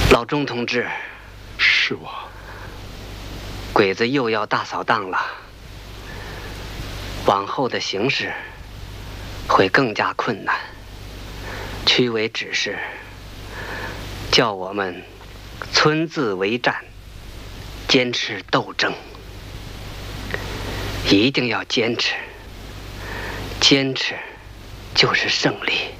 老钟同志， 是我。 鬼子又要大扫荡了，往后的形势会更加困难。区委指示，叫我们村自为战，坚持斗争，一定要坚持，坚持就是胜利。